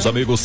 Meus amigos,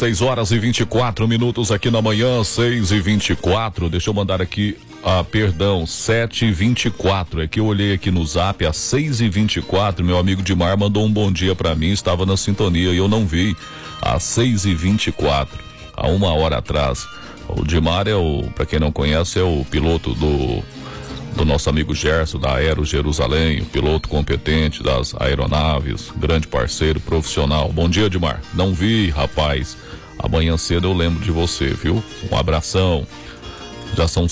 6h24 aqui na manhã, 6h24. Deixa eu mandar aqui, perdão, 7h24. É que eu olhei aqui no zap, às 6h24, meu amigo Dimar mandou um bom dia pra mim, estava na sintonia e eu não vi. Às 6h24, há 1 hora atrás. O Dimar pra quem não conhece, é o piloto do nosso amigo Gerson, da Aero Jerusalém, o piloto competente das aeronaves, grande parceiro, profissional. Bom dia, Dimar. Não vi, rapaz. Amanhã cedo eu lembro de você, viu? Um abração. Já são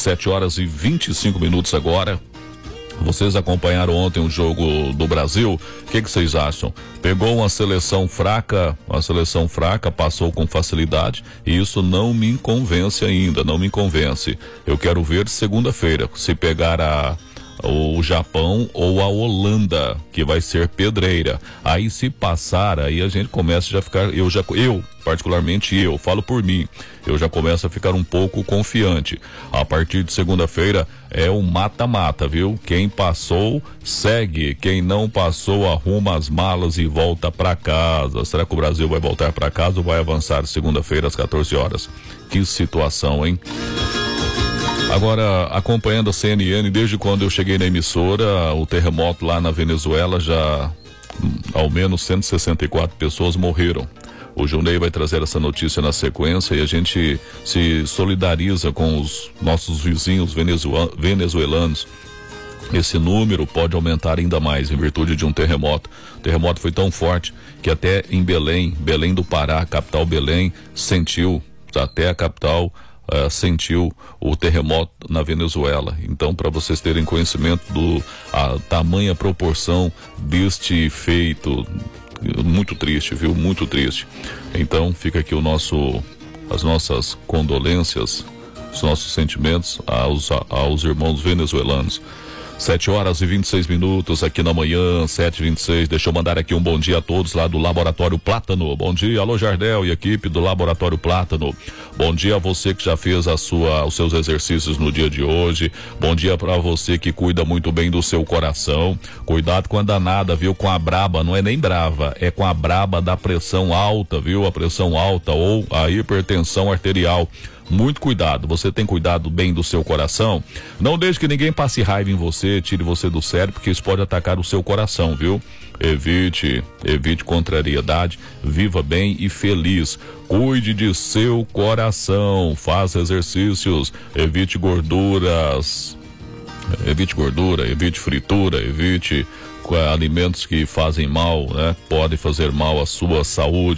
7h25 agora. Vocês acompanharam ontem o jogo do Brasil. O que vocês acham? Pegou uma seleção fraca, passou com facilidade, e isso não me convence ainda, não me convence. Eu quero ver segunda-feira, se pegar o Japão ou a Holanda, que vai ser pedreira. Aí se passar, aí a gente começa já a ficar, particularmente eu falo por mim, eu já começo a ficar um pouco confiante. A partir de segunda-feira é o mata-mata, viu? Quem passou, segue. Quem não passou, arruma as malas e volta pra casa. Será que o Brasil vai voltar pra casa ou vai avançar segunda-feira às 14 horas? Que situação, hein? Agora, acompanhando a CNN, desde quando eu cheguei na emissora, o terremoto lá na Venezuela, já ao menos 164 pessoas morreram. O Junei vai trazer essa notícia na sequência e a gente se solidariza com os nossos vizinhos venezuelanos. Esse número pode aumentar ainda mais em virtude de um terremoto. O terremoto foi tão forte que até em Belém do Pará, capital Belém, sentiu, até a capital sentiu o terremoto na Venezuela. Então, para vocês terem conhecimento a tamanha proporção deste feito, muito triste, viu? Muito triste. Então, fica aqui as nossas condolências, os nossos sentimentos aos irmãos venezuelanos. 7h26 aqui na manhã, 7h26. Deixa eu mandar aqui um bom dia a todos lá do Laboratório Plátano. Bom dia, alô Jardel e equipe do Laboratório Plátano. Bom dia a você que já fez os seus exercícios no dia de hoje. Bom dia pra você que cuida muito bem do seu coração. Cuidado com a danada, viu? Com a braba, não é nem brava, é com a braba da pressão alta, viu? A pressão alta ou a hipertensão arterial. Muito cuidado, você tem cuidado bem do seu coração? Não deixe que ninguém passe raiva em você, tire você do sério, porque isso pode atacar o seu coração, viu? Evite contrariedade, viva bem e feliz. Cuide de seu coração, faça exercícios, evite gordura, evite fritura, evite alimentos que fazem mal, né? Podem fazer mal à sua saúde.